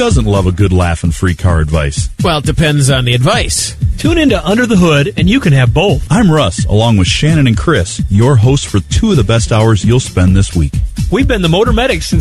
doesn't love a good laugh and free car advice? Well, it depends on the advice. Tune into Under the Hood, and you can have both. I'm Russ, along with Shannon and Chris, your hosts for 2 of the best hours you'll spend this week. We've been the Motor Medics since